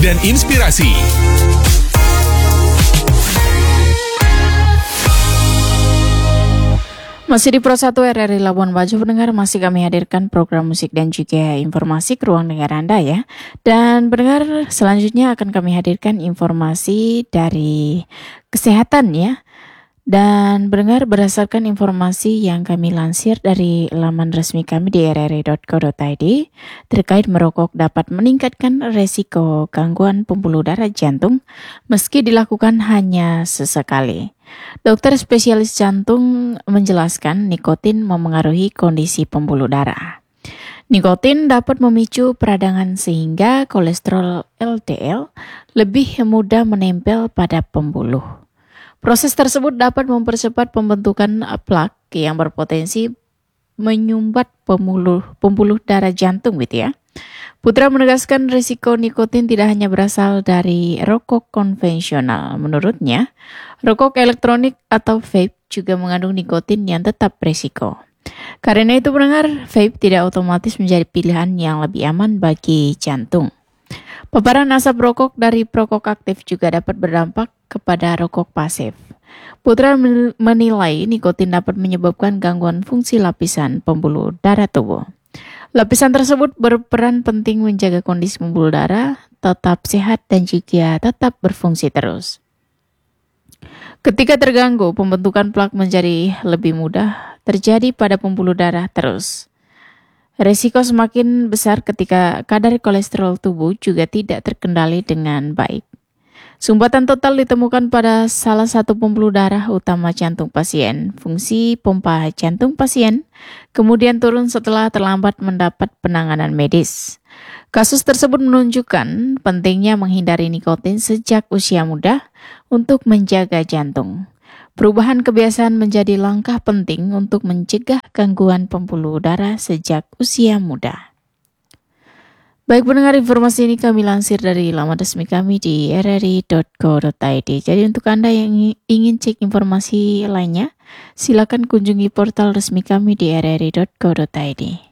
dan inspirasi. Masih di Pro 1 RRI Labuan Bajo, pendengar, masih kami hadirkan program musik dan juga informasi ke ruang dengar Anda ya. Dan pendengar, selanjutnya akan kami hadirkan informasi dari kesehatan ya. Dan pendengar, berdasarkan informasi yang kami lansir dari laman resmi kami di rri.co.id terkait merokok dapat meningkatkan resiko gangguan pembuluh darah jantung meski dilakukan hanya sesekali. Dokter spesialis jantung menjelaskan nikotin memengaruhi kondisi pembuluh darah. Nikotin dapat memicu peradangan sehingga kolesterol LDL lebih mudah menempel pada pembuluh. Proses tersebut dapat mempercepat pembentukan plak yang berpotensi menyumbat pembuluh darah jantung gitu ya. Putra menegaskan risiko nikotin tidak hanya berasal dari rokok konvensional. Menurutnya, rokok elektronik atau vape juga mengandung nikotin yang tetap berisiko. Karena itu pendengar, vape tidak otomatis menjadi pilihan yang lebih aman bagi jantung. Paparan asap rokok dari perokok aktif juga dapat berdampak kepada rokok pasif. Putra menilai nikotin dapat menyebabkan gangguan fungsi lapisan pembuluh darah tubuh. Lapisan tersebut berperan penting menjaga kondisi pembuluh darah tetap sehat dan juga tetap berfungsi terus. Ketika terganggu, pembentukan plak menjadi lebih mudah terjadi pada pembuluh darah terus. Risiko semakin besar ketika kadar kolesterol tubuh juga tidak terkendali dengan baik. Sumbatan total ditemukan pada salah satu pembuluh darah utama jantung pasien. Fungsi pompa jantung pasien kemudian turun setelah terlambat mendapat penanganan medis. Kasus tersebut menunjukkan pentingnya menghindari nikotin sejak usia muda untuk menjaga jantung. Perubahan kebiasaan menjadi langkah penting untuk mencegah gangguan pembuluh darah sejak usia muda. Baik pendengar, informasi ini kami lansir dari laman resmi kami di rri.co.id. Jadi untuk Anda yang ingin cek informasi lainnya, silakan kunjungi portal resmi kami di rri.co.id.